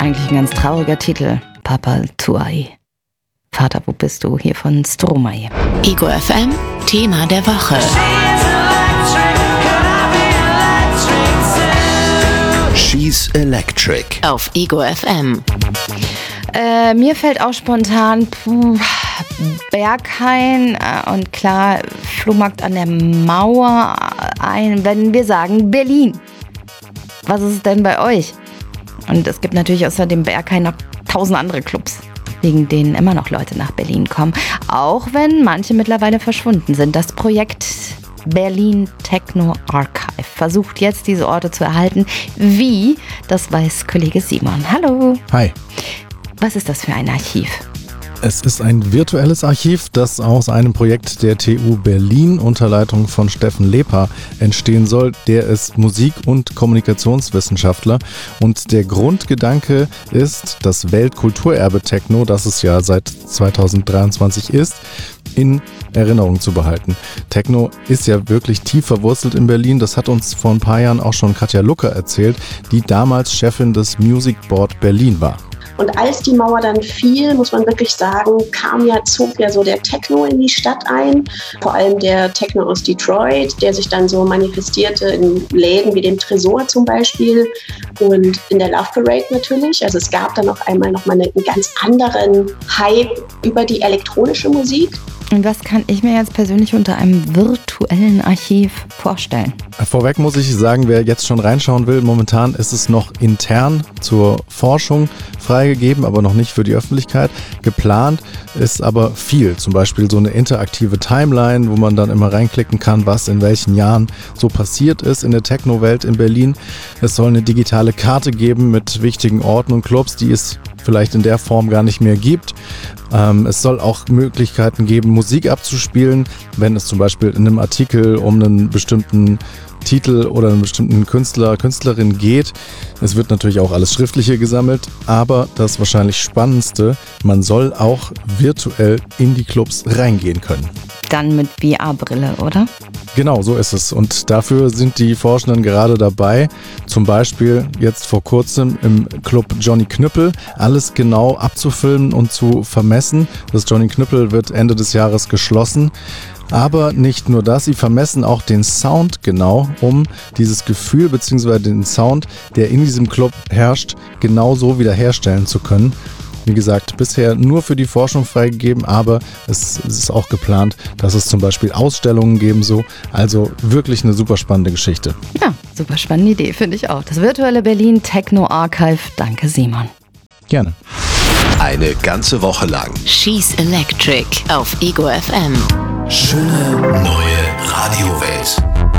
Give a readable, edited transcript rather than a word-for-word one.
Eigentlich ein ganz trauriger Titel. Papa Tuai. Vater, wo bist du? Hier von Stromae. Ego FM, Thema der Woche. She's Electric. Auf Ego FM. Mir fällt auch spontan Berghain und klar Flohmarkt an der Mauer ein, wenn wir sagen Berlin. Was ist es denn bei euch? Und es gibt natürlich außer dem Berghain noch 1000 andere Clubs, wegen denen immer noch Leute nach Berlin kommen. Auch wenn manche mittlerweile verschwunden sind. Das Projekt Berlin Techno Archive versucht jetzt, diese Orte zu erhalten. Wie? Das weiß Kollege Simon. Hallo. Hi. Was ist das für ein Archiv? Es ist ein virtuelles Archiv, das aus einem Projekt der TU Berlin unter Leitung von Steffen Leper entstehen soll. Der ist Musik- und Kommunikationswissenschaftler. Und der Grundgedanke ist, das Weltkulturerbe Techno, das es ja seit 2023 ist, in Erinnerung zu behalten. Techno ist ja wirklich tief verwurzelt in Berlin. Das hat uns vor ein paar Jahren auch schon Katja Lucker erzählt, die damals Chefin des Music Board Berlin war. Und als die Mauer dann fiel, muss man wirklich sagen, zog ja so der Techno in die Stadt ein. Vor allem der Techno aus Detroit, der sich dann so manifestierte in Läden wie dem Tresor zum Beispiel und in der Love Parade natürlich. Also es gab dann auf einmal nochmal einen ganz anderen Hype über die elektronische Musik. Und was kann ich mir jetzt persönlich unter einem virtuellen Archiv vorstellen? Vorweg muss ich sagen, wer jetzt schon reinschauen will, momentan ist es noch intern zur Forschung freigegeben, aber noch nicht für die Öffentlichkeit. Geplant ist aber viel, zum Beispiel so eine interaktive Timeline, wo man dann immer reinklicken kann, was in welchen Jahren so passiert ist in der Techno-Welt in Berlin. Es soll eine digitale Karte geben mit wichtigen Orten und Clubs, die es vielleicht in der Form gar nicht mehr gibt. Es soll auch Möglichkeiten geben, Musik abzuspielen, wenn es zum Beispiel in einem Artikel um einen bestimmten Titel oder einen bestimmten Künstler, Künstlerin geht. Es wird natürlich auch alles Schriftliche gesammelt, aber das wahrscheinlich Spannendste, man soll auch virtuell in die Clubs reingehen können. Dann mit VR-Brille, oder? Genau, so ist es. Und dafür sind die Forschenden gerade dabei, zum Beispiel jetzt vor kurzem im Club Johnny Knüppel, alles genau abzufilmen und zu vermessen. Das Johnny Knüppel wird Ende des Jahres geschlossen. Aber nicht nur das, sie vermessen auch den Sound genau, um dieses Gefühl bzw. den Sound, der in diesem Club herrscht, genauso wiederherstellen zu können. Wie gesagt, bisher nur für die Forschung freigegeben, aber es ist auch geplant, dass es zum Beispiel Ausstellungen geben soll. Also wirklich eine super spannende Geschichte. Ja, super spannende Idee, finde ich auch. Das virtuelle Berlin Techno Archive. Danke, Simon. Gerne. Eine ganze Woche lang. She's Electric auf Ego FM. Schöne neue Radiowelt.